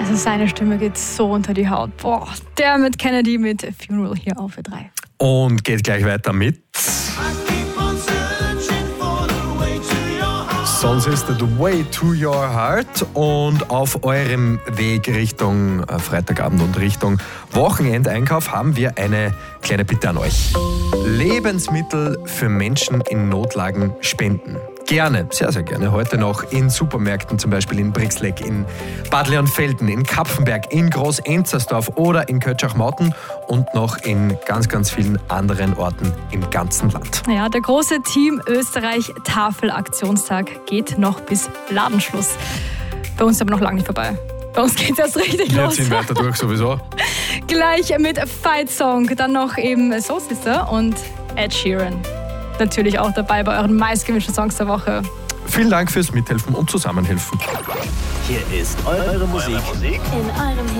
Also seine Stimme geht so unter die Haut. Boah, Dermot Kennedy mit Funeral hier auf Ö3. Und geht gleich weiter mit Songs ist The Way to Your Heart. Und auf eurem Weg Richtung Freitagabend und Richtung Wochenendeinkauf haben wir eine kleine Bitte an euch. Lebensmittel für Menschen in Notlagen spenden. Gerne, sehr, sehr gerne. Heute noch in Supermärkten, zum Beispiel in Brixleck, in Bad Leonfelden, in Kapfenberg, in Groß-Enzersdorf oder in Kötschach-Mauten und noch in ganz, ganz vielen anderen Orten im ganzen Land. Ja, der große Team Österreich Tafelaktionstag geht noch bis Ladenschluss. Bei uns ist aber noch lange nicht vorbei. Bei uns geht es erst richtig Wir los. ziehen weiter durch sowieso. Gleich mit Fight Song, dann noch eben Soul Sister und Ed Sheeran. Natürlich auch dabei bei euren meistgewünschten Songs der Woche. Vielen Dank fürs Mithelfen und Zusammenhelfen. Hier ist eure Musik in eurem